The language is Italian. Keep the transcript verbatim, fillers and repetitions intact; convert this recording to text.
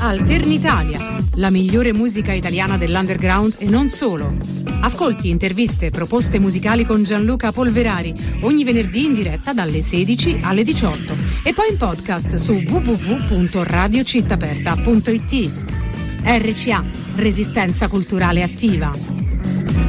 Alternitalia, la migliore musica italiana dell'underground e non solo. Ascolti interviste, proposte musicali con Gianluca Polverari ogni venerdì in diretta dalle sedici alle diciotto e poi in podcast su w w w punto radio città aperta punto i t. R C A, Resistenza Culturale Attiva.